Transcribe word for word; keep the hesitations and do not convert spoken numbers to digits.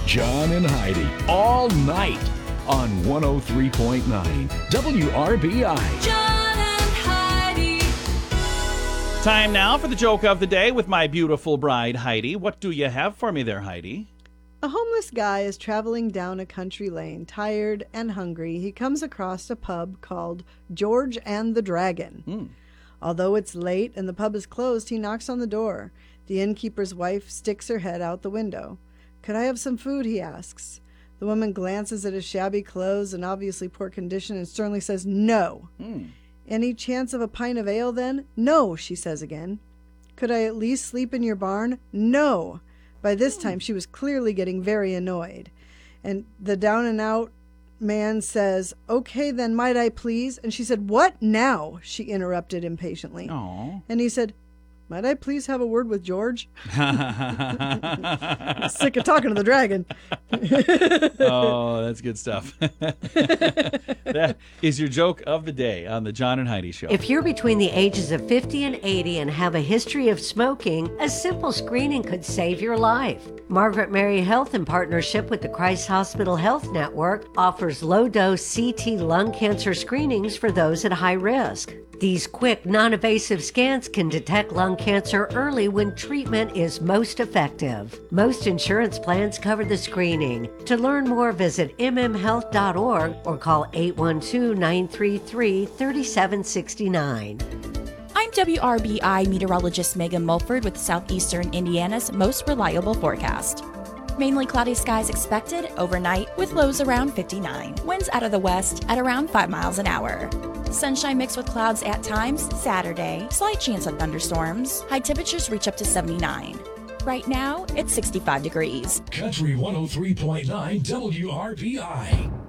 John and Heidi all night on one oh three point nine W R B I. John and Heidi. Time now for the joke of the day with my beautiful bride, Heidi. What do you have for me there, Heidi? A homeless guy is traveling down a country lane, tired and hungry. He comes across a pub called George and the Dragon. Mm. Although it's late and the pub is closed, he knocks on the door. The innkeeper's wife sticks her head out the window. "Could I have some food?" he asks. The woman glances at his shabby clothes and obviously poor condition and sternly says, "No." Mm. "Any chance of a pint of ale then?" "No," she says again. "Could I at least sleep in your barn?" "No." By this time, she was clearly getting very annoyed. And the down-and-out man says, "Okay, then, might I please?" And she said, "What now?" she interrupted impatiently. Aw. And he said, "Might I please have a word with George?" Sick of talking to the dragon. Oh, that's good stuff. That is your joke of the day on the John and Heidi Show. If you're between the ages of fifty and eighty and have a history of smoking, a simple screening could save your life. Margaret Mary Health, in partnership with the Christ Hospital Health Network, offers low-dose C T lung cancer screenings for those at high risk. These quick, non-invasive scans can detect lung cancer early when treatment is most effective. Most insurance plans cover the screening. To learn more, visit m m health dot org or call eight one two, nine three three, three seven six nine. I'm W R B I meteorologist Megan Mulford with Southeastern Indiana's most reliable forecast. Mainly cloudy skies expected overnight with lows around fifty-nine. Winds out of the west at around five miles an hour. Sunshine mixed with clouds at times Saturday. Slight chance of thunderstorms. High temperatures reach up to seventy-nine. Right now, it's sixty-five degrees. Country one oh three point nine W R B I.